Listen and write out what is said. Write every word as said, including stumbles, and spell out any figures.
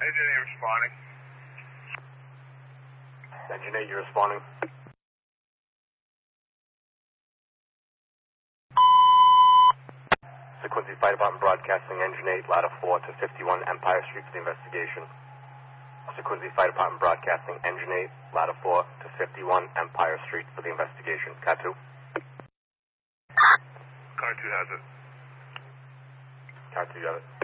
Engine eight responding. Engine eight, you're responding. Quincy Fire Department broadcasting Engine eight, ladder four to fifty-one Empire Street for the investigation. Quincy Fire Department broadcasting Engine eight, ladder four to fifty-one Empire Street for the investigation. Car two. Car two has it. Car two, you have it.